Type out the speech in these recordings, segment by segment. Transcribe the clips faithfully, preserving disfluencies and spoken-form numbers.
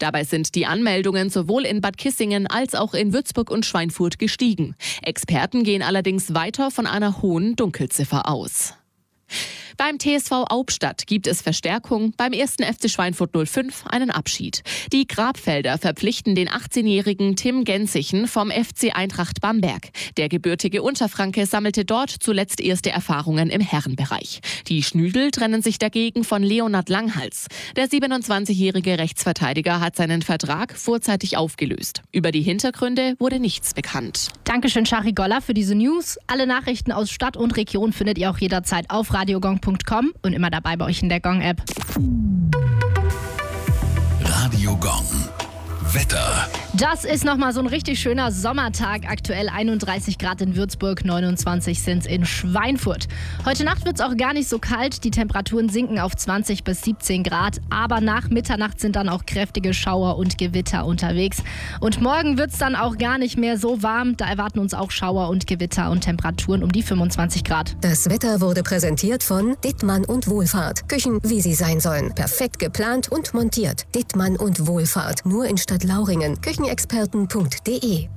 Dabei sind die Anmeldungen sowohl in Bad Kissingen als auch in Würzburg und Schweinfurt gestiegen. Experten gehen allerdings weiter von einer hohen Dunkelziffer aus. Beim T S V Aubstadt gibt es Verstärkung, beim ersten F C Schweinfurt null fünf einen Abschied. Die Grabfelder verpflichten den achtzehnjährigen Tim Genzichen vom F C Eintracht Bamberg. Der gebürtige Unterfranke sammelte dort zuletzt erste Erfahrungen im Herrenbereich. Die Schnüdel trennen sich dagegen von Leonhard Langhals. Der siebenundzwanzigjährige Rechtsverteidiger hat seinen Vertrag vorzeitig aufgelöst. Über die Hintergründe wurde nichts bekannt. Dankeschön, Shari Goller, für diese News. Alle Nachrichten aus Stadt und Region findet ihr auch jederzeit auf radiogong punkt com und immer dabei bei euch in der Gong-App. Radio Gong. Wetter. Das ist nochmal so ein richtig schöner Sommertag. Aktuell einunddreißig Grad in Würzburg, neunundzwanzig sind es in Schweinfurt. Heute Nacht wird es auch gar nicht so kalt. Die Temperaturen sinken auf zwanzig bis siebzehn Grad. Aber nach Mitternacht sind dann auch kräftige Schauer und Gewitter unterwegs. Und morgen wird es dann auch gar nicht mehr so warm. Da erwarten uns auch Schauer und Gewitter und Temperaturen um die fünfundzwanzig Grad. Das Wetter wurde präsentiert von Dittmann und Wohlfahrt. Küchen, wie sie sein sollen. Perfekt geplant und montiert. Dittmann und Wohlfahrt. Nur in Stadt Lauringen. Küchenexperten punkt de.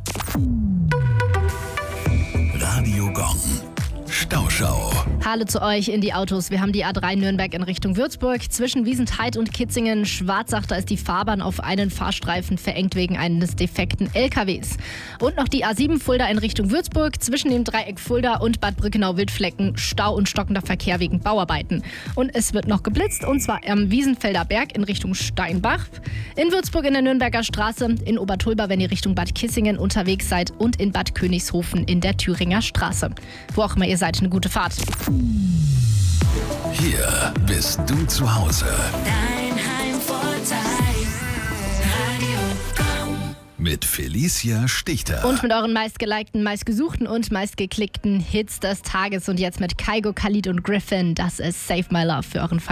Radio Gong. Stauschau. Hallo zu euch in die Autos. Wir haben die A drei Nürnberg in Richtung Würzburg. Zwischen Wiesentheid und Kitzingen Schwarzach, da ist die Fahrbahn auf einen Fahrstreifen verengt wegen eines defekten L K Ws. Und noch die A sieben Fulda in Richtung Würzburg. Zwischen dem Dreieck Fulda und Bad Brückenau-Wildflecken Stau und stockender Verkehr wegen Bauarbeiten. Und es wird noch geblitzt, und zwar am Wiesenfelder Berg in Richtung Steinbach. In Würzburg in der Nürnberger Straße. In Obertulba, wenn ihr Richtung Bad Kissingen unterwegs seid. Und in Bad Königshofen in der Thüringer Straße. Wo auch immer ihr seid, eine gute Fahrt. Hier bist du zu Hause. Dein Heimvorteil. Radio Gong. Mit Felicia Stichter. Und mit euren meistgelikten, meistgesuchten und meistgeklickten Hits des Tages. Und jetzt mit Kygo, Khalid und Griffin. Das ist Save My Love für euren